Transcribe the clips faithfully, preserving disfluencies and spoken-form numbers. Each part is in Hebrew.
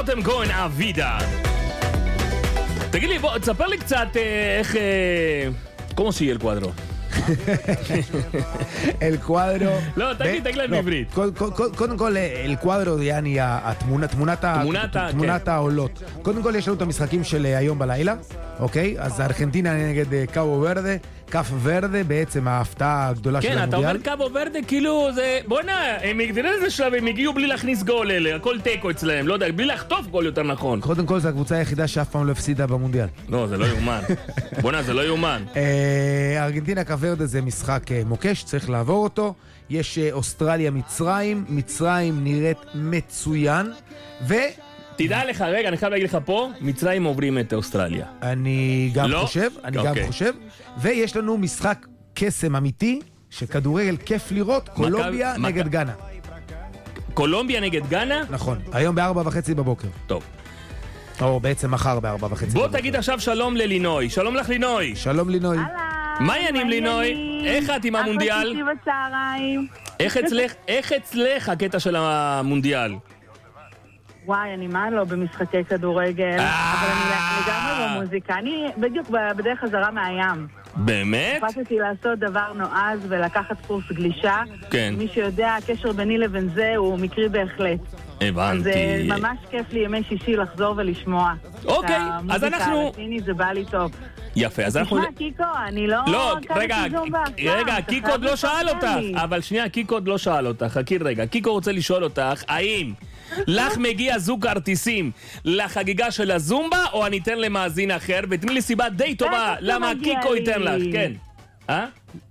רותם כהן אבידה. תגיד לי, בוא, תספר לי קצת איך... כמו שיהיה אל קואדרו. אל קואדרו... לא, תגיד, תגיד להם בעברית. קודם כל, אל קואדרו, יעני, תמונת העולות. קודם כל, יש לנו את המשחקים של היום בלילה, אוקיי? אז ארגנטינה נגד קאבו ורדה. קאף ורדה, בעצם ההפתעה הגדולה של המונדיאל. כן, אתה אומר קאבו ורדה, כאילו זה... בוא נע, הם הגדירו איזה שלב, הם הגיעו בלי להכניס גול אלה, הכל טקו אצלהם, לא יודע, בלי לחטוף גול יותר נכון. קודם כל, זו הקבוצה היחידה שאף פעם לא הפסידה במונדיאל. לא, זה לא יומן. בוא נע, זה לא יומן. ארגנטינה קאף ורדה זה משחק מוקש, צריך לעבור אותו. יש אוסטרליה מצרים, מצרים נראית מצוין, ו... תדע לך, רגע, אני חייב להגיד לך פה, מצרים עוברים את אוסטרליה. אני גם לא? חושב, אני okay. גם חושב. ויש לנו משחק קסם אמיתי, שכדורגל כיף לראות, קולומביה מק... נגד מק... גאנה. קולומביה נגד גאנה? נכון, היום בארבע וחצי בבוקר. טוב. או בעצם מחר בארבע וחצי בוא בבוקר. תגיד עכשיו שלום ללינוי. שלום לך לינוי. שלום לינוי. מה העניינים לינוי? איך את עם המונדיאל? אחלה שישי בצהריים. איך אצלך, איך אצלך הקטע של המונדיאל? וואי, אני מה לא במשחקי כדורגל, אבל אני לגמרי במוזיקה. אני בדיוק בדרך חזרה מהים. באמת? חפשתי לעשות דבר נועז ולקחת קורס גלישה. כן. מי שיודע, הקשר ביני לבין זה הוא מקרי בהחלט. הבנתי. זה ממש כיף לי ימי שישי לחזור ולשמוע. אוקיי, אז אנחנו... המוזיקה הלטינית זה בא לי טוב. יפה, אז אנחנו... תשמע, קיקו, אני לא... לא, רגע, רגע, קיקו עוד לא שאל אותך. אבל שנייה, קיקו עוד לא שאל אותך. חכי רגע, קיקו רוצה לשאול אותך, האם לך מגיע זוג כרטיסים לחגיגה של הזומבה, או אני אתן למאזין אחר, ותני לי סיבה די טובה למה קיקו ייתן לך, כן. אה?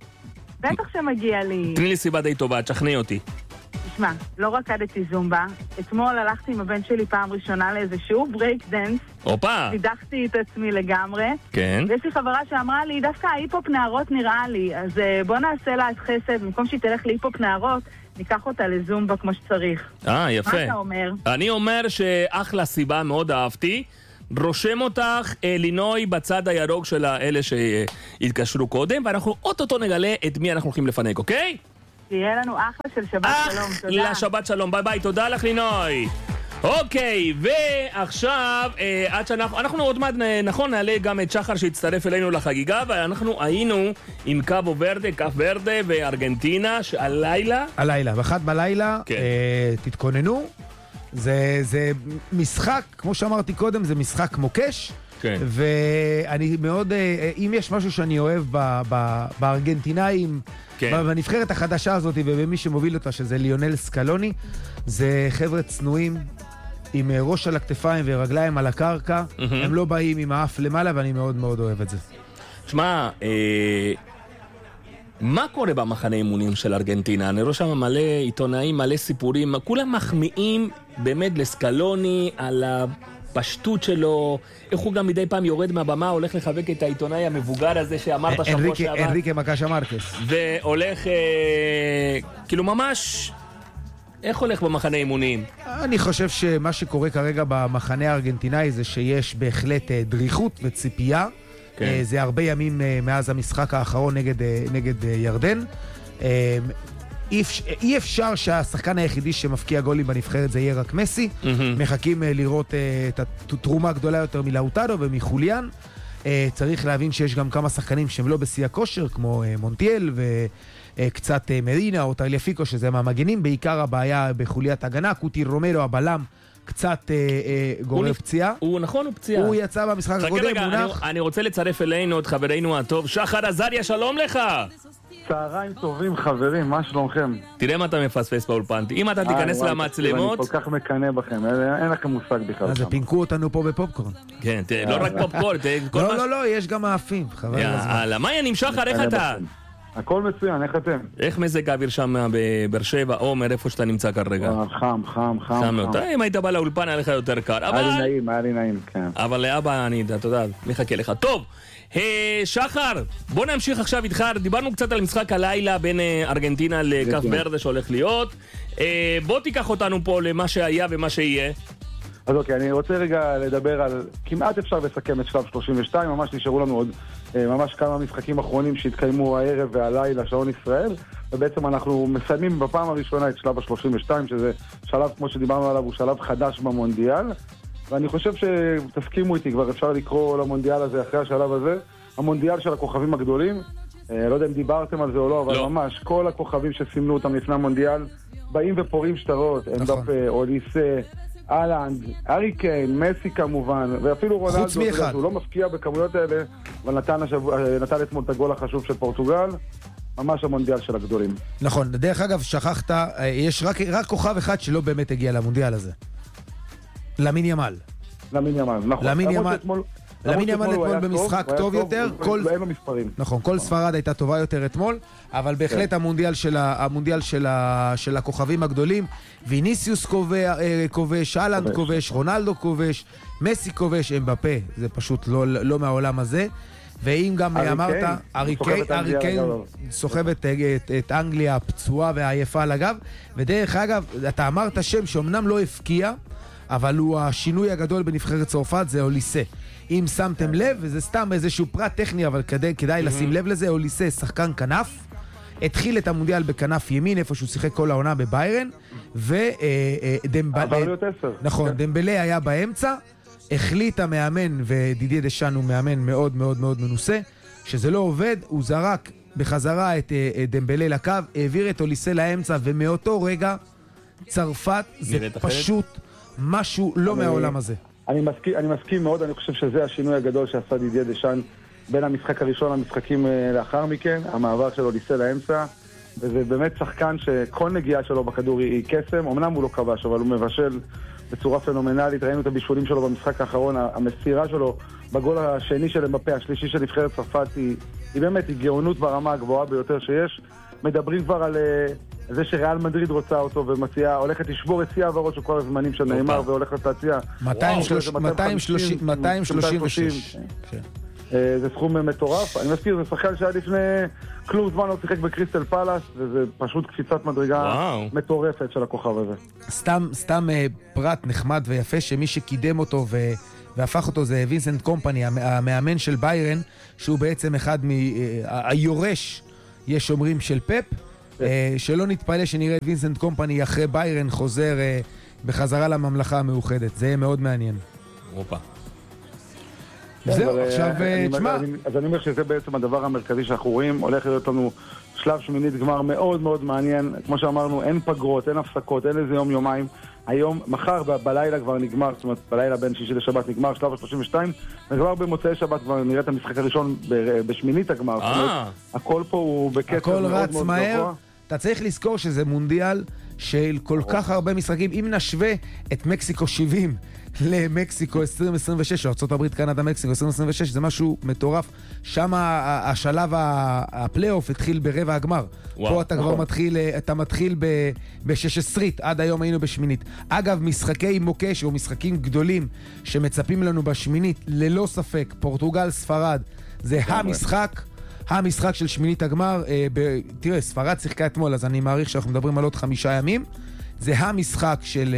בטח שמגיע לי. תני לי סיבה די טובה, תשכנעי אותי. תשמע, לא רקדתי זומבה. אתמול הלכתי עם הבן שלי פעם ראשונה לאיזה שיעור ברייק דנס. אופה. פידחתי את עצמי לגמרי. כן. ויש לי חברה שאמרה לי, דווקא ההיפופ נערות נראה לי, אז בוא נעשה לה את חסד, במקום שהיא תלך להיפופ נערות, ניקח אותה לזומבה כמו שצריך. אה, יפה. מה אתה אומר? אני אומר שאחלה סיבה, מאוד אהבתי. רושם אותך, לינוי, בצד הירוק של האלה שהתקשרו קודם, ואנחנו אוטוטו נגלה את מי אנחנו הולכים לפנק, אוקיי? תהיה לנו אחלה של שבת שלום, תודה. אחלה שבת שלום, ביי ביי, תודה לך לינוי. אוקיי, ועכשיו, אה, עד שאנחנו, אנחנו עוד מעט, נכון, נעלה גם את שחר שהצטרף אלינו לחגיגה, ואנחנו היינו עם קאבו ורדה, קאף ורדה וארגנטינה, שהלילה... הלילה, ואחת בלילה, כן. אה, תתכוננו, זה, זה משחק, כמו שאמרתי קודם, זה משחק מוקש, כן. ואני מאוד, אם יש משהו שאני אוהב ב, ב, בארגנטינאים, כן. בנבחרת החדשה הזאת ובמי שמוביל אותה, שזה ליונל סקלוני, זה חבר'ה צנועים עם ראש על הכתפיים ורגליים על הקרקע, mm-hmm. הם לא באים עם האף למעלה, ואני מאוד מאוד אוהב את זה. שמע, אה... מה קורה במחנה אימונים של ארגנטינה? אני רואה שם מלא עיתונאים, מלא סיפורים, כולם מחמיאים באמת לסקלוני על הפשטות שלו, איך הוא גם מדי פעם יורד מהבמה, הולך לחבק את העיתונאי המבוגר הזה שאמרת שבוע שעבר. אנריקה מקשה מרקס. והולך, אה, כאילו ממש, איך הולך במחנה אימונים? אני חושב שמה שקורה כרגע במחנה הארגנטינאי זה שיש בהחלט דריכות וציפייה, כן. זה הרבה ימים מאז המשחק האחרון נגד, נגד ירדן. אי, אי אפשר שהשחקן היחידי שמפקיע גולים בנבחרת זה יהיה רק מסי. Mm-hmm. מחכים לראות את התרומה הגדולה יותר מלאוטרו ומחוליאן. צריך להבין שיש גם כמה שחקנים שהם לא בשיא הכושר, כמו מונטיאל וקצת מדינה או טרליפיקו, שזה מהמגנים. בעיקר הבעיה בחוליית הגנה, קוטי רומרו, הבלם, קצת אה, אה, גורר פציעה. הוא נכון, הוא פציעה. הוא יצא במשחק הקודם, רגע, מונח. אני, אני רוצה לצרף אלינו את חברינו הטוב, שחר עזריה, שלום לך. צהריים טובים חברים, מה שלומכם? תראה מה אתה מפספס באולפן. אם אתה תיכנס למצלמות... אני כל כך מקנה בכם, אין לכם מושג בכלל. אז פינקו אותנו פה בפופקורן. כן, לא רק פופקורן. לא, לא, לא, יש גם מאפים. יאללה, מה ינים שחר, איך אתה? הכל מצוין, איך אתם? איך מזג האוויר שם בבאר שבע, עומר, איפה שאתה נמצא כרגע? חם, חם, חם. חם מאוד. אם היית בא לאולפן היה לך יותר קר. היה לי נעים, היה לי נעים, כן. אבל לאבא אני, אתה יודע, מחכה לך. טוב, שחר, בוא נמשיך עכשיו איתך. דיברנו קצת על משחק הלילה בין ארגנטינה לקאף ורדה שהולך להיות. בוא תיקח אותנו פה למה שהיה ומה שיהיה. אז אוקיי, אני רוצה רגע לדבר על, כמעט אפשר לסכם את שלב שלושים ושתיים, ממש נשארו לנו עוד ממש כמה משחקים אחרונים שהתקיימו הערב והלילה שעון ישראל, ובעצם אנחנו מסיימים בפעם הראשונה את שלב ה-שלושים ושתיים, שזה שלב, כמו שדיברנו עליו, הוא שלב חדש במונדיאל, ואני חושב שתסכימו איתי, כבר אפשר לקרוא למונדיאל הזה אחרי השלב הזה, המונדיאל של הכוכבים הגדולים. לא יודע אם דיברתם על זה או לא, אבל לא. ממש כל הכוכבים שסימנו אותם לפני המונדיאל באים ופורים שטרות, נכון. אמבפה, אוליסה, אלנד, ארי קיין, מסי כמובן, ואפילו רונלדו, הוא לא מפקיע בכמויות האלה, אבל נתן, השבוע, נתן אתמול את הגול החשוב של פורטוגל, ממש המונדיאל של הגדולים. נכון, דרך אגב, שכחת, יש רק, רק כוכב אחד שלא באמת הגיע למונדיאל הזה. למין ימל. למין ימל, נכון. למין ימל. למין ימל אתמול במשחק טוב, טוב יותר, כל... נכון, כל ספרד הייתה טובה יותר אתמול, אבל בהחלט כן. המונדיאל, של ה... המונדיאל של, ה... של הכוכבים הגדולים, ויניסיוס כובש, אלנד כובש, רונלדו כובש, מסי כובש, אמבפה, זה פשוט לא, לא מהעולם הזה. ואם גם אמרת, ארי קיין סוחב את, את, את אנגליה הפצועה והעייפה על הגב, ודרך אגב, אתה אמרת שם שאומנם לא הפקיע, אבל הוא השינוי הגדול בנבחרת צרפת, זה אוליסה. אם שמתם לב, וזה סתם איזשהו פרט טכני, אבל כדאי, כדאי לשים לב לזה, אוליסה שחקן כנף, התחיל את המונדיאל בכנף ימין, איפה שהוא שיחק כל העונה בביירן, ודמבלה, נכון, דמבלה היה באמצע, החליט המאמן, ודידיה דשאן הוא מאמן מאוד מאוד מאוד מנוסה, שזה לא עובד, הוא זרק בחזרה את דמבלה לקו, העביר את אוליסה לאמצע, ומאותו רגע צרפת זה פשוט משהו לא מהעולם הזה. אני מסכים, אני מסכים מאוד, אני חושב שזה השינוי הגדול שעשה דידיה דשאן בין המשחק הראשון למשחקים לאחר מכן, המעבר של אוליסה לאמצע, וזה באמת שחקן שכל נגיעה שלו בכדור היא קסם, אמנם הוא לא כבש, אבל הוא מבשל בצורה פנומנלית, ראינו את הבישולים שלו במשחק האחרון, המסירה שלו בגול השני של אמבפה, השלישי של נבחרת צרפת, היא, היא באמת היא גאונות ברמה הגבוהה ביותר שיש. מדברים כבר על זה שריאל מדריד רוצה אותו ומציעה, הולכת לשבור את שיא העברות של כל הזמנים של נאמר והולכת להציע מאתיים שלושים ושש. זה סכום מטורף. אני מזכיר, זה שחקן שהיה לפני כלום זמן לא שיחק בקריסטל פלאס, וזה פשוט קפיצת מדרגה מטורפת של הכוכב הזה. סתם, סתם פרט נחמד ויפה שמי שקידם אותו ו... והפך אותו זה וינסנט קומפני, המאמן של ביירן, שהוא בעצם אחד מהיורש, יש אומרים, של פפ, שלא נתפלא שנראה את וינסנט קומפני אחרי ביירן חוזר בחזרה לממלכה המאוחדת. זה יהיה מאוד מעניין. אופה. זהו, עכשיו, תשמע. אז אני אומר שזה בעצם הדבר המרכזי שאנחנו רואים, הולך להיות לנו שלב שמינית גמר מאוד מאוד מעניין, כמו שאמרנו, אין פגרות, אין הפסקות, אין איזה יום יומיים, היום, מחר בלילה כבר נגמר, זאת אומרת, בלילה בין שישי לשבת נגמר שלב ה-שלושים ושתיים, וכבר במוצאי שבת כבר נראה את המשחק הראשון בשמינית הגמר, זאת אומרת, הכל פה הוא בקצב מאוד מאוד גבוה. הכל רץ מהר, אתה צריך לזכור שזה מונדיאל של כל כך הרבה משחקים, אם נשווה את מקסיקו שבעים למקסיקו עשרים עשרים ושש, ארצות הברית, קנדה, מקסיקו עשרים עשרים ושש, זה משהו מטורף. שם השלב הפלייאוף התחיל ברבע הגמר. פה אתה כבר מתחיל, אתה מתחיל בשש עשרית, עד היום היינו בשמינית. אגב, משחקי מוקש או משחקים גדולים שמצפים לנו בשמינית, ללא ספק, פורטוגל, ספרד, זה המשחק, המשחק של שמינית הגמר. תראה, ספרד שיחקה אתמול, אז אני מעריך שאנחנו מדברים על עוד חמישה ימים. זה המשחק של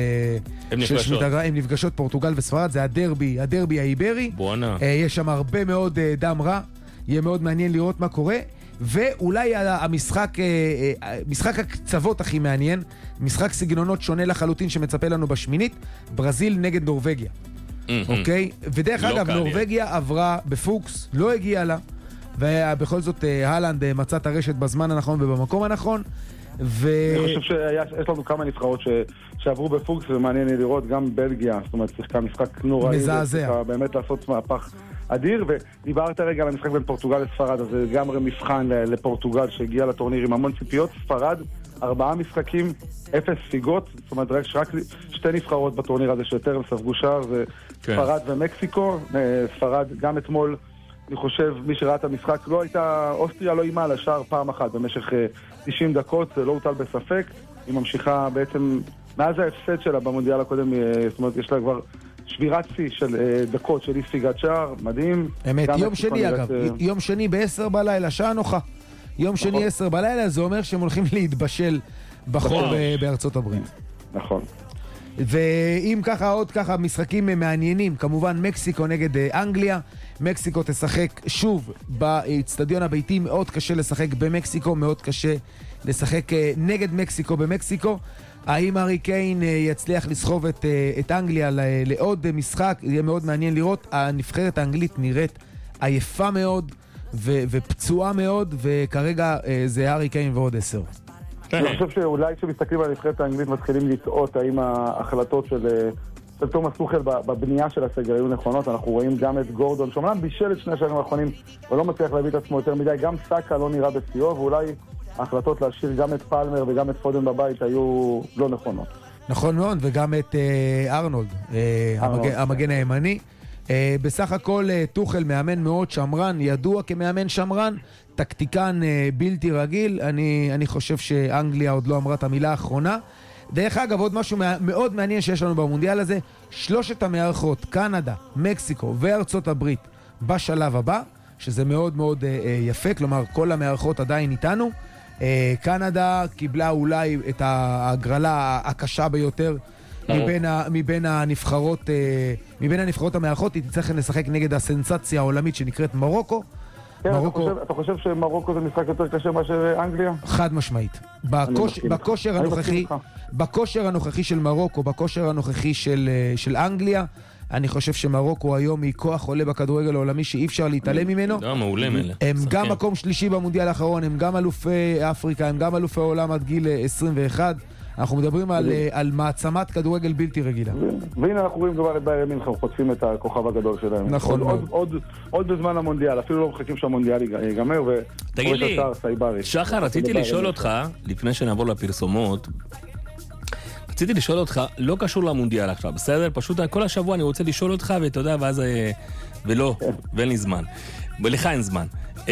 הן נפגשות פורטוגל וספרד, זה הדרבי, הדרבי האיברי. בואנה. יש שם הרבה מאוד דם רע, יהיה מאוד מעניין לראות מה קורה, ואולי המשחק, משחק הקצוות הכי מעניין, משחק סגנונות שונה לחלוטין שמצפה לנו בשמינית, ברזיל נגד נורווגיה. אוקיי? ודרך אגב, נורווגיה עברה בפוקס, לא הגיעה לה, ובכל זאת הלנד מצא את הרשת בזמן הנכון ובמקום הנכון. ו... אני חושב שיש לנו כמה נבחרות ש... שעברו בפוקס, ומעניין לי לראות גם בלגיה, זאת אומרת, שיחקה משחק נוראי, מזעזע. באמת לעשות מהפך אדיר, ודיברת רגע על המשחק בין פורטוגל לספרד, אז זה גם מבחן לפורטוגל שהגיע לטורניר עם המון ציפיות. ספרד, ארבעה משחקים, אפס ספיגות, זאת אומרת, רק שתי נבחרות בטורניר הזה שיותר ספגו שער, זה כן. ספרד ומקסיקו. ספרד גם אתמול, אני חושב, מי שראה את המשחק, לא הייתה, אוסטריה לא אימה לשער פעם אחת במשך תשעים דקות, זה לא הוטל בספק. היא ממשיכה בעצם, מאז ההפסד שלה במונדיאל הקודם, זאת אומרת, יש לה כבר שבירת שיא של דקות של אי ספיגת שער, מדהים. אמת, יום שני אגב, יום שני בעשר בלילה, שעה נוחה. יום שני עשר בלילה, זה אומר שהם הולכים להתבשל בחול בארצות הברית. נכון. ואם ככה, עוד ככה משחקים מעניינים, כמובן מקסיקו נגד אנגליה. מקסיקו תשחק שוב באצטדיון הביתי, מאוד קשה לשחק במקסיקו, מאוד קשה לשחק נגד מקסיקו במקסיקו. האם הארי קיין יצליח לסחוב את, את אנגליה לעוד משחק? יהיה מאוד מעניין לראות. הנבחרת האנגלית נראית עייפה מאוד ו, ופצועה מאוד, וכרגע זה הארי קיין ועוד עשר. אני חושב שאולי כשמסתכלים על הנבחרת האנגלית מתחילים לטעות האם ההחלטות של, של תומאס טוחל בבנייה של הסגל היו נכונות. אנחנו רואים גם את גורדון, שאומנם בישל את שני השנים האחרונים, הוא לא מצליח להביא את עצמו יותר מדי, גם סאקה לא נראה בשיאו, ואולי ההחלטות להשאיר גם את פלמר וגם את פודן בבית היו לא נכונות. נכון מאוד, וגם את אה, ארנולד, אה, המגן, המגן הימני. אה, בסך הכל אה, טוחל מאמן מאוד שמרן, ידוע כמאמן שמרן, טקטיקן אה, בלתי רגיל. אני, אני חושב שאנגליה עוד לא אמרה את המילה האחרונה. דרך אגב, עוד משהו מאוד מעניין שיש לנו במונדיאל הזה, שלושת המארחות, קנדה, מקסיקו וארצות הברית בשלב הבא, שזה מאוד מאוד אה, יפה, כלומר כל המארחות עדיין איתנו. קנדה קיבלה אולי את ההגרלה הקשה ביותר מבין, ה, מבין הנבחרות מבין הנבחרות המארחות. היא תצטרך לשחק נגד הסנסציה העולמית שנקראת מרוקו. כן, מרוקו... אתה, חושב, אתה חושב שמרוקו זה משחק יותר קשה מאשר אנגליה? חד משמעית. בכוש, בכושר הנוכחי, בכושר הנוכחי של מרוקו, בכושר הנוכחי של, של אנגליה, אני חושב שמרוקו היום היא כוח עולה בכדורגל העולמי שאי אפשר להתעלם ממנו. לא, מעולה מלא. הם גם מקום שלישי במונדיאל האחרון, הם גם אלופי אפריקה, הם גם אלופי העולם עד גיל עשרים ואחת. אנחנו מדברים על, על מעצמת כדורגל בלתי רגילה. והנה אנחנו רואים כבר את ביירן מינכן חוטפים את הכוכב הגדול שלהם. נכון. עוד, עוד, עוד, עוד בזמן המונדיאל, אפילו לא מחכים שהמונדיאל ייגמר. תגיד לי, שחר, רציתי לשאול אותך, לפני שנעבור לפרסומות, רציתי לשאול אותך, לא קשור למונדיאל עכשיו, בסדר? פשוט כל השבוע אני רוצה לשאול אותך, ואתה יודע, ואז... ולא, ואין לי זמן. ולך אין זמן.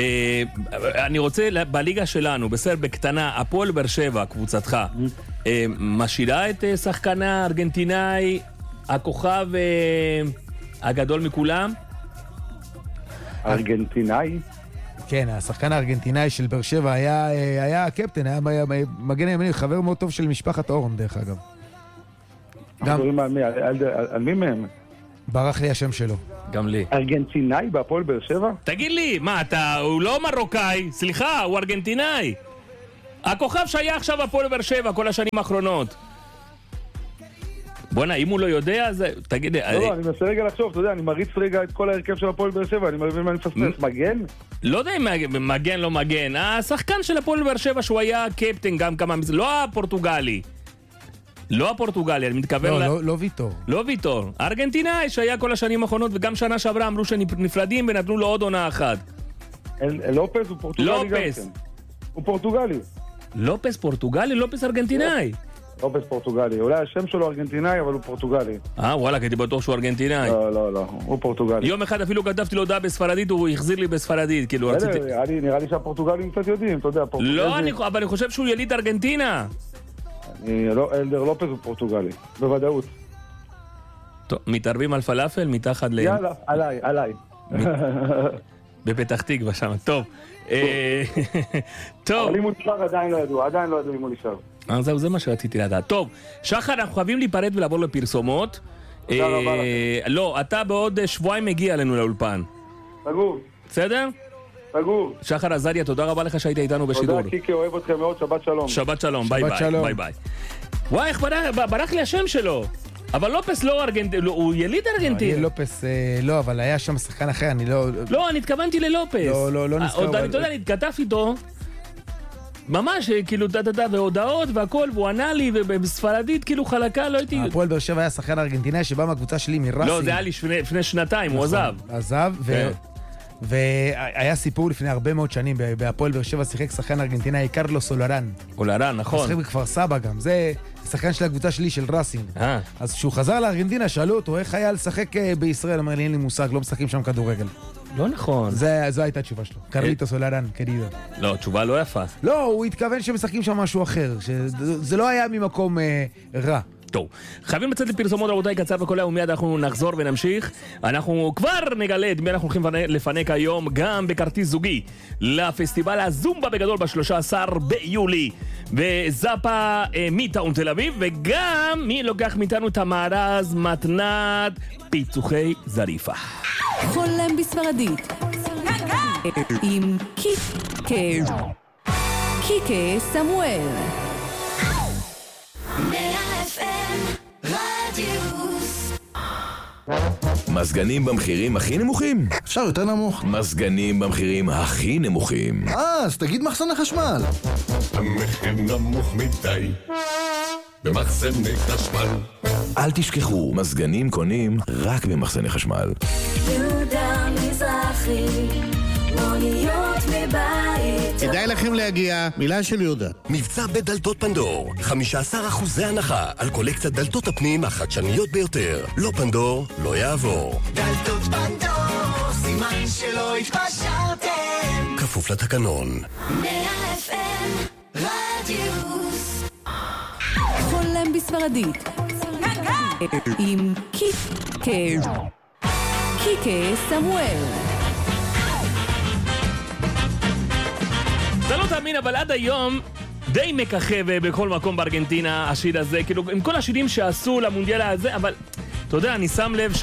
אני רוצה, בליגה שלנו, בסדר, בקטנה, הפועל באר שבע, קבוצתך, משאירה את שחקנה הארגנטינאי, הכוכב הגדול מכולם? ארגנטינאי? כן, השחקן הארגנטינאי של באר שבע היה, היה הקפטן, היה מגן הימני, חבר מאוד טוב של משפחת אורן, דרך אגב. גם... על מי מהם? ברח לי השם שלו. גם לי. ארגנטינאי בהפועל באר שבע? תגיד לי, מה, אתה, הוא לא מרוקאי, סליחה, הוא ארגנטינאי. הכוכב שהיה עכשיו בהפועל באר שבע כל השנים האחרונות. בוא'נה, אם הוא לא יודע, אז תגיד... לא, לא, אני מנסה רגע לחשוב, אתה יודע, אני מריץ רגע את כל ההרכב של הפועל באר שבע, אני מבין מה אני מפספס, מגן? לא יודע אם מגן, לא מגן. השחקן של הפועל באר שבע שהוא היה קפטן גם כמה... לא הפורטוגלי. לא הפורטוגלי, אני מתכוון... לא, לא, לא ויטור. לא ויטור. הארגנטינאי שהיה כל השנים האחרונות, וגם שנה שעברה אמרו שנפרדים ונתנו לו עוד עונה אחת. לופס הוא פורטוגלי גם כן. הוא פורטוגלי. לופס פורטוגלי? לופס ארגנטינאי. לופס פורטוגלי. אולי השם שלו ארגנטינאי, אבל הוא פורטוגלי. אה, וואלה, כי הייתי בטוח שהוא ארגנטינאי. לא, לא, לא, הוא פורטוגלי. יום אחד אפילו כתבתי לו הודעה בספרדית, הוא החזיר לי בספרדית, כאילו רציתי... נראה לי שהפורטוגלים קצת יודעים, אתה יודע, פורטוגלי... לא, אבל אני חושב שהוא יליד ארגנטינה. אלדר לופס הוא פורטוגלי, בוודאות. טוב, מתערבים על פלאפל מתחת ל... יאללה, עליי, עליי. בפתח תקווה שם, טוב. טוב. אבל אם הוא נשאר עדיין לא ידעו, עדיין לא ידעו אם הוא נשאר. אז זהו, זה מה שרציתי לדעת. טוב, שחר, אנחנו חייבים להיפרד ולעבור לפרסומות. תודה רבה לכם. לא, אתה בעוד שבועיים מגיע אלינו לאולפן. סגור. בסדר? סגור. שחר עזריה, תודה רבה לך שהיית איתנו בשידור. תודה, קיקי, אוהב אתכם מאוד, שבת שלום. שבת שלום, ביי ביי. ביי ביי. וואי, איך ברח לי השם שלו. אבל לופס לא ארגנטינה, הוא יליד ארגנטינה. לופס, לא, אבל היה שם שחקן אחר, אני לא... לא, אני התכוונתי ללופס. לא, לא, לא נזכר. אתה יודע, אני התכתב איתו, ממש, כאילו, דדדה, והודעות והכל, והוא ענה לי, ובספרדית, כאילו, חלקה, לא הייתי... הפועל באר שבע היה שחקן ארגנטינאי שבא מהקבוצה שלי מרסי. לא, זה היה לי לפני שנתיים, הוא עזב. עזב, ו... והיה סיפור לפני הרבה מאוד שנים, בהפועל באר שבע שיחק שחקן ארגנטינאי, קרלוס אולרן. אולרן, נכון. שיחק בכפר סבא גם, זה שחקן של הקבוצה שלי של ראסינג. אז כשהוא חזר לארגנטינה, שאלו אותו, איך היה לשחק בישראל? אמר לי, אין לי מושג, לא משחקים שם כדורגל. לא נכון. זו הייתה התשובה שלו. קרליטוס אולרן, קדידו. לא, תשובה לא יפה. לא, הוא התכוון שמשחקים שם משהו אחר, שזה לא היה ממקום רע. טוב, חייבים לצאת לפרסומות רבותיי קצר וקולע ומיד אנחנו נחזור ונמשיך. אנחנו כבר נגלה את מי אנחנו הולכים לפנק היום גם בכרטיס זוגי לפסטיבל הזומבה בגדול ב-שלושה עשר ביולי וזאפה אה, מיטאון תל אביב, וגם מי לוקח מאיתנו את המארז מתנת פיצוחי זריפה. חולם בספרדית עם קיקה קיקה סמואל. מאה אף אם רדיוס. מזגנים במחירים הכי נמוכים? אפשר יותר נמוך. מזגנים במחירים הכי נמוכים. אה, אז תגיד מחסני חשמל. המחיר נמוך מדי במחסני חשמל. אל תשכחו, מזגנים קונים רק במחסני חשמל. יהודה מזרחי, מוניות מבית. כדאי לכם להגיע, מילה של יהודה. מבצע בדלתות פנדור, חמישה עשר אחוזי הנחה על קולקציית דלתות הפנים החדשניות ביותר. לא פנדור, לא יעבור. דלתות פנדור, סימן שלא התפשרתם. כפוף לתקנון. מאה אף אם רדיוס. חולם בספרדית עם קיקה קיקה סמואל. אתה לא תאמין, אבל עד היום די מככב בכל מקום בארגנטינה השיר הזה, כאילו עם כל השירים שעשו למונדיאל הזה, אבל אתה יודע, אני שם לב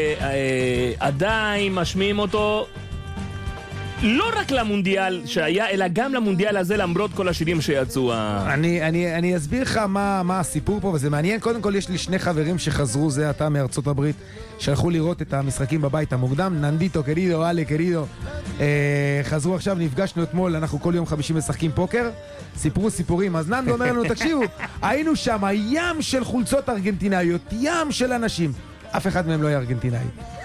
שעדיין משמיעים אותו לא רק למונדיאל שהיה, אלא גם למונדיאל הזה, למרות כל השירים שיצאו. אני, אני, אני אסביר לך מה, מה הסיפור פה, וזה מעניין. קודם כל, יש לי שני חברים שחזרו, זה עתה מארצות הברית, שהלכו לראות את המשחקים בבית המוקדם. ננדיטו, קרידו, אלה, קרידו. אה, חזרו עכשיו, נפגשנו אתמול, אנחנו כל יום חמישי משחקים פוקר. סיפרו סיפורים. אז ננדו אומר לנו, תקשיבו, היינו שם, ים של חולצות ארגנטינאיות, ים של אנשים. אף אחד מהם לא היה ארגנטינאי.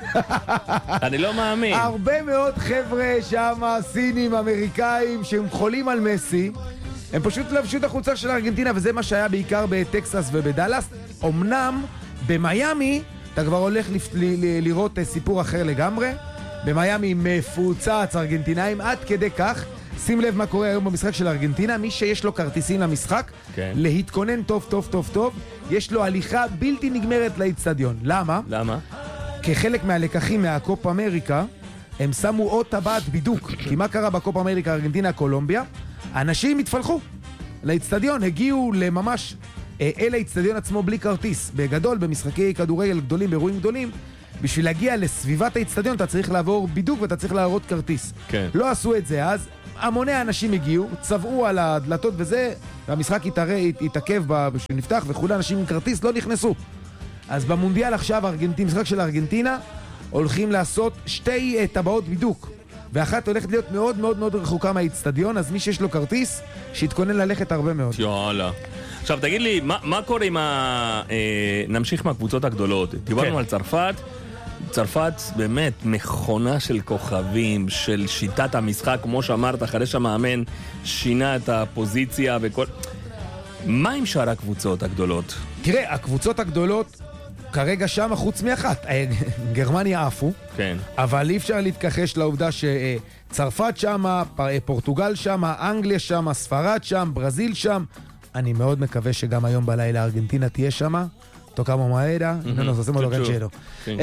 אני לא מאמין. הרבה מאוד חבר'ה שם, סינים, אמריקאים, שהם חולים על מסי, הם פשוט לבשו את החולצה של ארגנטינה, וזה מה שהיה בעיקר בטקסס ובדלס. אמנם במיימי אתה כבר הולך לפ... ל... ל... לראות סיפור אחר לגמרי. במיימי מפוצץ ארגנטינאים עד כדי כך. שים לב מה קורה היום במשחק של ארגנטינה. מי שיש לו כרטיסים למשחק, כן. להתכונן טוב טוב טוב טוב, יש לו הליכה בלתי נגמרת לאצטדיון. למה? למה? כחלק מהלקחים מהקופ אמריקה, הם שמו עוד טבעת בידוק. כי מה קרה בקופ אמריקה, ארגנטינה, קולומביה? אנשים התפלחו לאצטדיון, הגיעו לממש אל האצטדיון עצמו בלי כרטיס. בגדול, במשחקי כדורגל גדולים, באירועים גדולים, בשביל להגיע לסביבת האצטדיון אתה צריך לעבור בידוק ואתה צריך להראות כרטיס. כן. לא עשו את זה אז, המוני האנשים הגיעו, צבעו על הדלתות וזה, והמשחק התעכב שנפתח וכולי, אנשים עם כרטיס לא נכנסו. אז במונדיאל עכשיו, ארגנטינה, משחק של ארגנטינה, הולכים לעשות שתי טבעות בידוק. ואחת הולכת להיות מאוד מאוד מאוד רחוקה מהאצטדיון, אז מי שיש לו כרטיס, שיתכונן ללכת הרבה מאוד. יאללה. עכשיו תגיד לי, מה, מה קורה עם ה... אה, נמשיך מהקבוצות הגדולות. דיברנו כן. על צרפת. צרפת באמת מכונה של כוכבים, של שיטת המשחק, כמו שאמרת, אחרי שהמאמן שינה את הפוזיציה וכל... מה עם שאר הקבוצות הגדולות? תראה, הקבוצות הגדולות כרגע שם חוץ מאחת. גרמניה עפו, כן. אבל אי אפשר להתכחש לעובדה שצרפת שם, פורטוגל שם, אנגליה שם, ספרד שם, ברזיל שם. אני מאוד מקווה שגם היום בלילה ארגנטינה תהיה שם. tocamos madera, no nos hacemos los gancheros.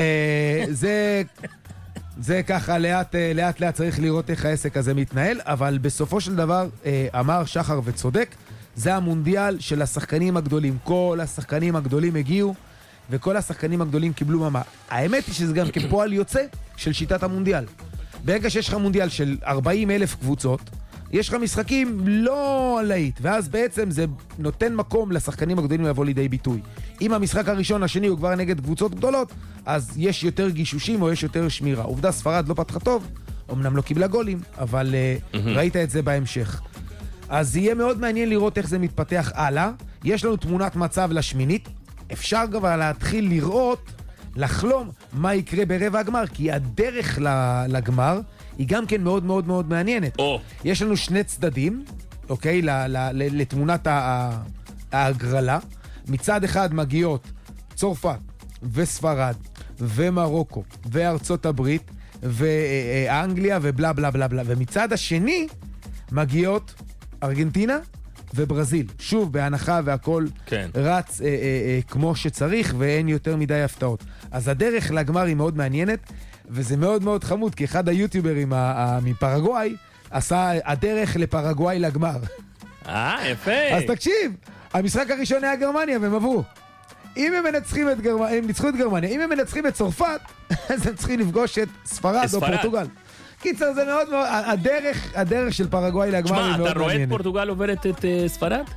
זה, זה ככה, לאט, לאט לאט צריך לראות איך העסק הזה מתנהל, אבל בסופו של דבר, אמר שחר וצודק, זה המונדיאל של השחקנים הגדולים. כל השחקנים הגדולים הגיעו, וכל השחקנים הגדולים קיבלו ממה. האמת היא שזה גם כפועל יוצא של שיטת המונדיאל. ברגע שיש לך מונדיאל של ארבעים אלף קבוצות, יש לך משחקים לא עלית, ואז בעצם זה נותן מקום לשחקנים הגדולים לבוא לידי ביטוי. אם המשחק הראשון, השני הוא כבר נגד קבוצות גדולות, אז יש יותר גישושים או יש יותר שמירה. עובדה, ספרד לא פתחה טוב, אמנם לא קיבלה גולים, אבל mm-hmm. ראית את זה בהמשך. אז יהיה מאוד מעניין לראות איך זה מתפתח הלאה. יש לנו תמונת מצב לשמינית, אפשר כבר להתחיל לראות, לחלום מה יקרה ברבע הגמר, כי הדרך לגמר היא גם כן מאוד מאוד מאוד מעניינת. Oh. יש לנו שני צדדים, אוקיי, ל- ל- ל- לתמונת ה- ההגרלה. מצד אחד מגיעות צרפת וספרד ומרוקו וארצות הברית ואנגליה ובלה בלה בלה בלה. ומצד השני מגיעות ארגנטינה וברזיל. שוב, בהנחה והכל כן. רץ אה, אה, אה, כמו שצריך ואין יותר מדי הפתעות. אז הדרך לגמר היא מאוד מעניינת. וזה מאוד מאוד חמוד, כי אחד היוטיוברים מפרגוואי עשה הדרך לפרגוואי לגמר. אה, יפה. אז תקשיב, המשחק הראשון היה גרמניה, והם עברו. אם הם מנצחים את גרמניה, הם ניצחו את גרמניה, אם הם מנצחים את צרפת, אז הם צריכים לפגוש את ספרד או פורטוגל. קיצר, זה מאוד מאוד, הדרך, הדרך של פרגוואי לגמר היא מאוד מעניינת. שמע, אתה רואה את פורטוגל עוברת את ספרד?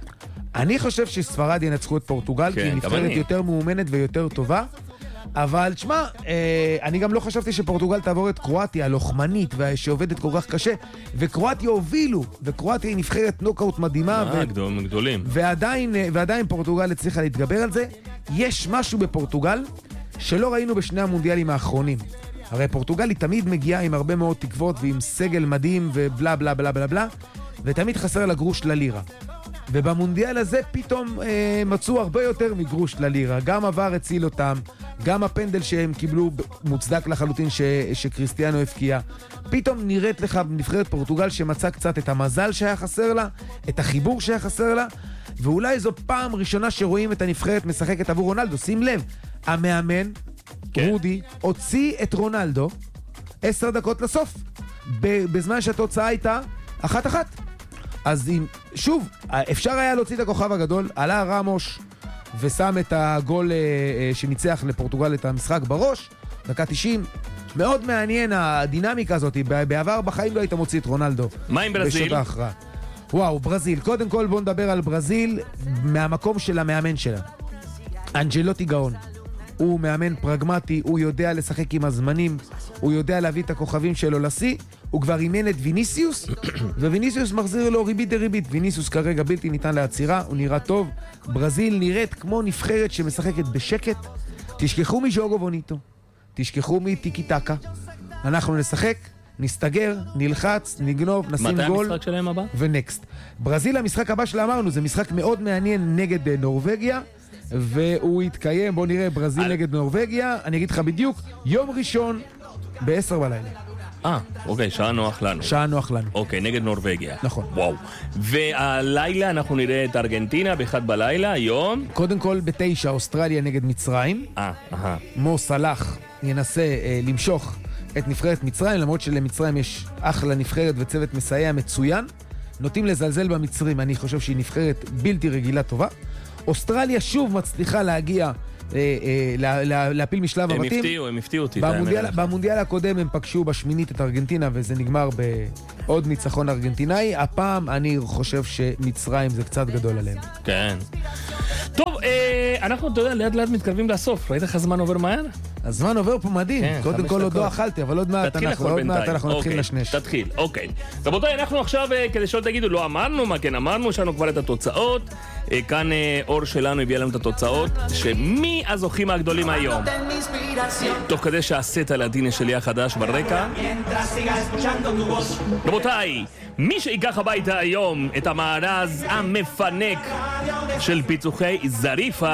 אני חושב שספרד ינצחו את פורטוגל, כן, כי היא נבחרת יותר מאומנת ויותר טובה. אבל תשמע, אה, אני גם לא חשבתי שפורטוגל תעבור את קרואטיה, הלוחמנית, שעובדת כל כך קשה, וקרואטיה הובילו, וקרואטיה היא נבחרת נוקאוט מדהימה. אה, ו... גדולים. ועדיין, ועדיין פורטוגל הצליחה להתגבר על זה. יש משהו בפורטוגל שלא ראינו בשני המונדיאלים האחרונים. הרי פורטוגל היא תמיד מגיעה עם הרבה מאוד תקוות, ועם סגל מדהים ובלה בלה בלה בלה בלה, ותמיד חסר לה גרוש ללירה. ובמונדיאל הזה פתאום אה, מצאו הרבה יותר מגרוש ללירה. גם עבר הציל אותם, גם הפנדל שהם קיבלו מוצדק לחלוטין ש, שקריסטיאנו הפקיע. פתאום נראית לך נבחרת פורטוגל שמצא קצת את המזל שהיה חסר לה, את החיבור שהיה חסר לה, ואולי זו פעם ראשונה שרואים את הנבחרת משחקת עבור רונלדו. שים לב, המאמן, כן. רודי, הוציא את רונלדו עשר דקות לסוף, בזמן שהתוצאה הייתה אחת אחת. אז אם, שוב, אפשר היה להוציא את הכוכב הגדול, עלה רמוש ושם את הגול אה, שניצח לפורטוגל את המשחק בראש, דקה תשעים. מאוד מעניין הדינמיקה הזאת, בעבר בחיים לא היית מוציא את רונלדו. מה עם ברזיל? וואו, ברזיל. קודם כל בוא נדבר על ברזיל מהמקום של המאמן שלה. אנג'לוטי גאון. הוא מאמן פרגמטי, הוא יודע לשחק עם הזמנים, הוא יודע להביא את הכוכבים שלו לשיא, הוא כבר אימן את ויניסיוס, וויניסיוס מחזיר לו ריבית דריבית. ויניסיוס כרגע בלתי ניתן לעצירה, הוא נראה טוב. ברזיל נראית כמו נבחרת שמשחקת בשקט. תשכחו מז'וגו בוניטו, תשכחו מטיקי טקה. אנחנו נשחק, נסתגר, נלחץ, נגנוב, נשים מתי גול. מתי המשחק שלהם הבא? ונקסט. ברזיל, המשחק הבא שלה אמרנו, זה משחק מאוד מעניין נגד נורווגיה, והוא יתקיים, בוא נראה, ברזיל על... נגד נורווגיה, אני אגיד לך בדיוק, יום ראשון ב-עשר בלילה. אה, אוקיי, שעה נוח לנו. שעה נוח לנו. אוקיי, נגד נורווגיה. נכון. וואו. והלילה אנחנו נראה את ארגנטינה באחד בלילה, היום. קודם כל בתשע, אוסטרליה נגד מצרים. אה, אהה. מו סלאח ינסה אה, למשוך את נבחרת מצרים, למרות שלמצרים יש אחלה נבחרת וצוות מסייע מצוין. נוטים לזלזל במצרים, אני חושב שהיא נבחרת בלתי רגילה טובה. אוסטרליה שוב מצליחה להגיע, אה, אה, לה, לה, להפיל משלב הם הבתים. הפתיעו, הם הפתיעו אותי. במונדיאל, במונדיאל הקודם הם פגשו בשמינית את ארגנטינה, וזה נגמר בעוד ניצחון ארגנטינאי. הפעם אני חושב שמצרים זה קצת גדול עליהם. כן. טוב, אה, אנחנו, אתה יודע, ליד ליד מתקרבים לסוף. ראית איך הזמן עובר מהר? הזמן עובר פה מדהים. כן, קודם כל עוד לא אכלתי, אבל עוד מעט אנחנו, עוד מעט אנחנו נתחיל אוקיי, לשנש. תתחיל, אוקיי. רבותיי, אנחנו עכשיו, כדי שלא תגידו, לא אמרנו, מה כן אמרנו, יש לנו כבר את התוצאות. כאן אור שלנו הביא לנו את התוצאות, שמי הזוכים הגדולים היום? תוך כדי שהסט הלדיני שלי החדש ברקע. רבותיי, מי שיקח הביתה היום את המארז המפנק של פיצוחי זריפה,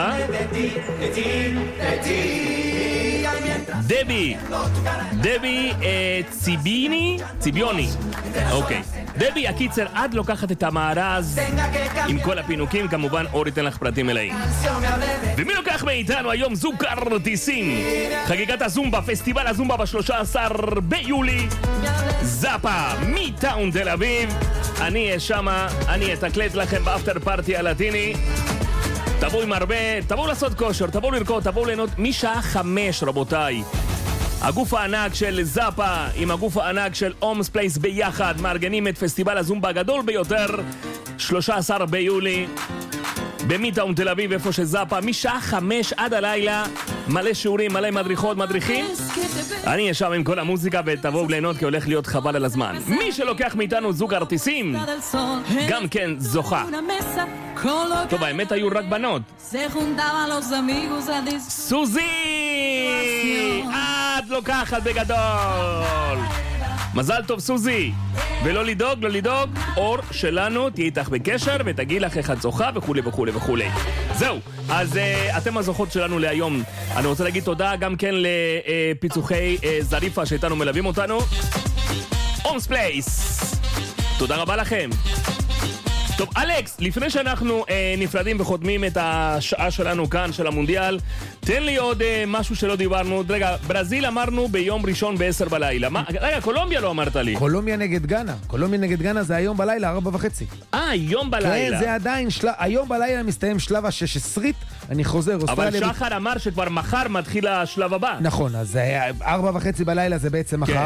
דבי, דבי אה, ציביני, ציביוני, אוקיי. דבי, הקיצר, עד לוקחת את המארז עם כל הפינוקים, כמובן אור ייתן לך פרטים מלאים. ומי לוקח מאיתנו היום זוג כרטיסים? חגיגת הזומבה, פסטיבל הזומבה ב-שלושה עשר ביולי, זאפה, מטאון תל אביב. אני אהיה שמה, אני אתקלט לכם באפטר פארטי הלטיני. תבואו עם הרבה, תבואו לעשות כושר, תבואו לרקוד, תבואו ליהנות משעה חמש, רבותיי. הגוף הענק של זאפה עם הגוף הענק של הומס פלייס ביחד מארגנים את פסטיבל הזומבה הגדול ביותר, שלושה עשר ביולי במיטאון תל אביב, איפה שזאפה, משעה חמש עד הלילה, מלא שיעורים, מלא מדריכות, מדריכים. אני אהיה שם עם כל המוזיקה ותבואו ליהנות, כי הולך להיות חבל על הזמן. מי שלוקח מאיתנו זוג ארטיסים גם כן זוכה. טוב, האמת היו רק בנות. סוזי, את לוקחת בגדול. מזל טוב סוזי. ולא לדאוג, לא לדאוג, אור שלנו תהיה איתך בקשר ותגיד לך איך את זוכה וכולי וכולי וכולי. זהו, אז uh, אתם הזוכות שלנו להיום. אני רוצה להגיד תודה גם כן לפיצוחי uh, זריפה שאיתנו מלווים אותנו. הומס פלייס, תודה רבה לכם. טוב, אלכס, לפני שאנחנו אה, נפרדים וחותמים את השעה שלנו כאן, של המונדיאל, תן לי עוד אה, משהו שלא דיברנו. רגע, ברזיל אמרנו ביום ראשון בעשר בלילה. מה? רגע, קולומביה לא אמרת לי. קולומביה נגד גאנה. קולומביה נגד גאנה זה היום בלילה, ארבע וחצי. אה, יום בלילה. כן, זה עדיין, של... היום בלילה מסתיים שלב השש עשרית. אני חוזר, אבל שחר ב... אמר שכבר מחר מתחיל השלב הבא. נכון, אז ארבע וחצי בלילה זה בעצם מחר. כן.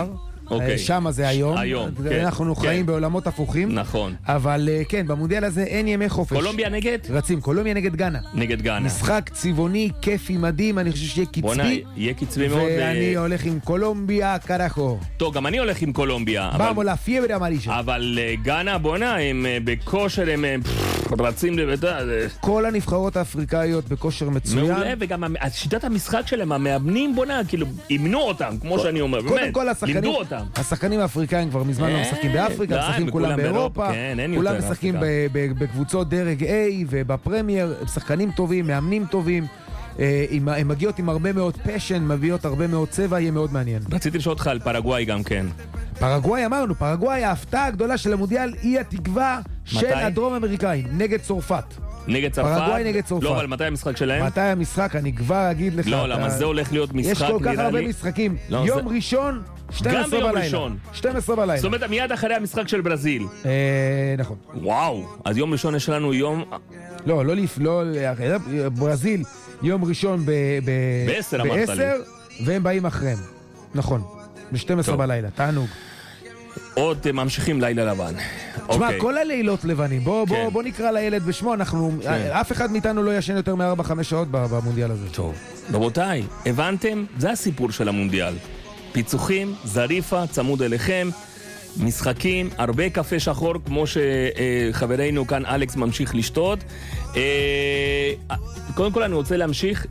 אוקיי. שם זה היום. היום, כן. אנחנו כן. חיים בעולמות הפוכים. נכון. אבל כן, במונדיאל הזה אין ימי חופש. קולומביה נגד? רצים, קולומביה נגד גאנה. נגד גאנה. משחק צבעוני, כיפי, מדהים, אני חושב שיהיה קצבי. בוא'נה, יהיה קצבי מאוד. ואני הולך עם קולומביה, קרחו. טוב, גם אני הולך עם קולומביה. ואמו לה פייברה אמרישה. אבל גאנה, בוא'נה, הם בכושר, הם רצים לבדה. כל הנבחרות האפריקאיות בכושר מצוין. מעולה, וגם שיטת המשחק שלהם, המאמנים, בוא'נה, כאילו, אימנו אותם, כמו שאני אומר, באמת. קודם כל, השחקנים, השחקנים האפריקאים כבר מזמן לא משחקים באפריקה, משחקים כולם באירופה, כולם משחקים בקבוצות דרג A ובפרמייר, שחקנים טובים, מאמנים טובים, הם מגיעות עם הרבה מאוד פשן, מביאות הרבה מאוד צבע, יהיה מאוד מעניין. רציתי לשאול אותך על פרגוואי גם כן. פרגוואי אמרנו, פרגוואי, ההפתעה הגדולה של המונדיאל היא התקווה של הדרום אמריקאים, נגד צרפת. נגד צרפת? פרגוואי נגד צרפת. לא, אבל מתי המשחק שלהם? מתי המשחק? אני כבר אגיד לך. לא, למה זה הולך להיות משחק, יש כל כך הרבה משחקים. יום ראשון, שתים עשרה בלילה. גם ביום ראשון. שתים עשרה בלילה. זאת אומרת, מיד אחרי המשחק של ברזיל. נכון. וואו, אז יום ראשון יש לנו יום... לא, לא לא... ברזיל, יום ראשון בעשר, אמרת לי. והם באים אחריהם. נכון. ב-שתים עשרה בלילה, תענוג. עוד ממשיכים לילה לבן. תשמע, כל הלילות לבנים, בוא נקרא לילד בשמו, אנחנו, אף אחד מאיתנו לא ישן יותר מ-ארבע חמש שעות במונדיאל הזה. טוב, רבותיי, הבנתם? זה הסיפור של המונדיאל. פיצוחים, זריפה, צמוד אליכם, משחקים, הרבה קפה שחור, כמו שחברנו כאן אלכס ממשיך לשתות. קודם כל אני רוצה להמשיך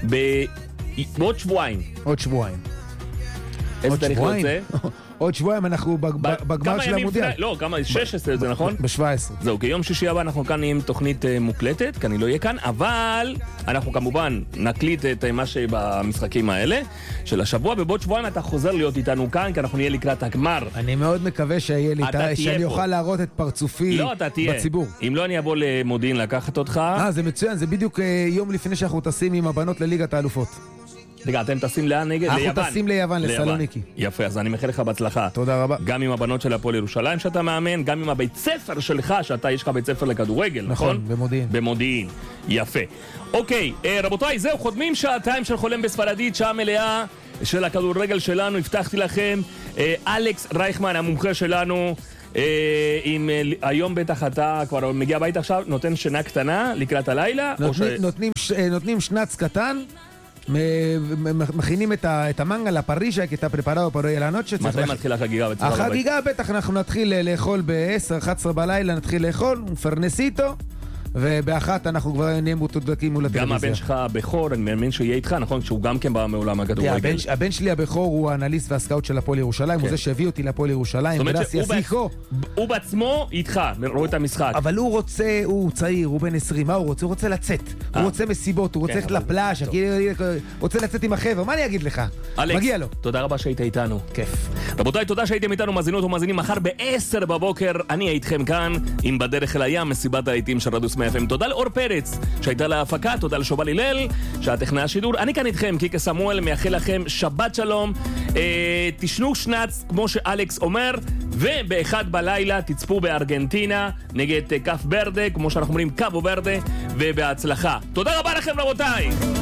בעוד שבועיים. עוד שבועיים. איזה תאריך יוצא? עוד שבועיים אנחנו בגמר של המונדיאל. לא, כמה, שש עשרה זה נכון? ב-שבע עשרה. זהו, כי יום שישי הבא אנחנו כאן עם תוכנית מוקלטת, כי אני לא אהיה כאן, אבל אנחנו כמובן נקליט את מה שבמשחקים האלה של השבוע, ובעוד שבועיים אתה חוזר להיות איתנו כאן, כי אנחנו נהיה לקראת הגמר. אני מאוד מקווה שאני אוכל להראות את פרצופי בציבור. אם לא, אני אבוא למודיעין לקחת אותך. אה, זה מצוין, זה בדיוק יום לפני שאנחנו טסים עם הבנות לליגת האלופות. רגע, אתם טסים לאן נגד? ליוון. אנחנו טסים ליוון, לסלוניקי. יפה, אז אני מאחל לך בהצלחה. תודה רבה. גם עם הבנות של הפועל ירושלים שאתה מאמן, גם עם הבית ספר שלך, שאתה יש לך בית ספר לכדורגל, נכון? נכון, במודיעין. במודיעין, יפה. אוקיי, רבותיי, זהו, חותמים שעתיים של חולם בספרדית, שעה מלאה של הכדורגל שלנו, הבטחתי לכם. אלכס רייכמן, המומחה שלנו, עם היום בטח אתה כבר מגיע הביתה עכשיו, נותן שינה קטנה לקראת הלילה? נותנים שנץ קטן. מכינים את המנגה לפרישה, כי אתה פרפרדו פרו אל הנוצ'ה. מתי מתחילה החגיגה? החגיגה בטח אנחנו נתחיל לאכול ב-עשר אחת עשרה בלילה, נתחיל לאכול, פרנסיטו, ובאחת אנחנו כבר נהיה מותודקים מול הטלוויזיה. גם הבן שלך הבכור, אני מאמין שיהיה איתך, נכון? שהוא גם כן בא מעולם הכדורגל. הבן שלי הבכור הוא האנליסט והסקאוט של הפועל ירושלים, הוא זה שהביא אותי לפועל ירושלים. זאת אומרת שהוא בעצמו איתך, רואה את המשחק. אבל הוא רוצה, הוא צעיר, הוא בן עשרים, מה הוא רוצה? הוא רוצה לצאת. הוא רוצה מסיבות, הוא רוצה ללכת לפלאז', רוצה לצאת עם החבר'ה, מה אני אגיד לך? מגיע לו. תודה רבה שהיית איתנו. כיף. רבותיי, תודה שהייתם איתנו, מאזינות ומאזינים. מחר ב-עשר בבוקר אני אהיה איתכם כאן עם בדרך אל הים, מסיבת העיתים של רדיוס מאה אף אם. תודה לאור פרץ שהייתה להפקה, תודה לשובל הלל שהטכנאי השידור. אני כאן איתכם, קיקה סמואל, מאחל לכם שבת שלום, אה, תשנו שנץ כמו שאלכס אומר, ובאחד בלילה תצפו בארגנטינה נגד קף ברדה, כמו שאנחנו אומרים קאבו ברדה, ובהצלחה. תודה רבה לכם רבותיי.